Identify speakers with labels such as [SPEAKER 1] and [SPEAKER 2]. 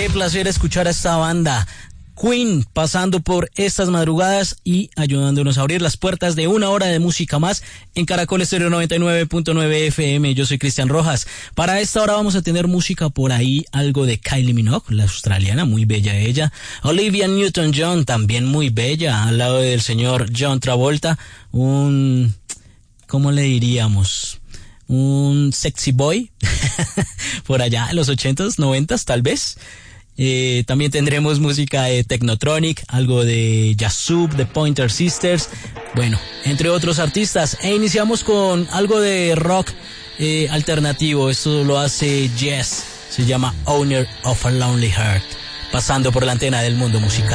[SPEAKER 1] Qué placer escuchar a esta banda. Queen pasando por estas madrugadas y ayudándonos a abrir las puertas de una hora de música más en Caracol Estéreo 99.9 FM. Yo soy Cristian Rojas. Para esta hora vamos a tener música por ahí, algo de Kylie Minogue, la australiana, muy bella ella. Olivia Newton-John, también muy bella, al lado del señor John Travolta, ¿cómo le diríamos? Un sexy boy, por allá en los 80s, 90s tal vez. También tendremos música de Technotronic, algo de Yazoo, de Pointer Sisters, bueno, entre otros artistas. E iniciamos con algo de rock alternativo. Esto lo hace Jess, se llama Owner of a Lonely Heart, pasando por la antena del mundo musical.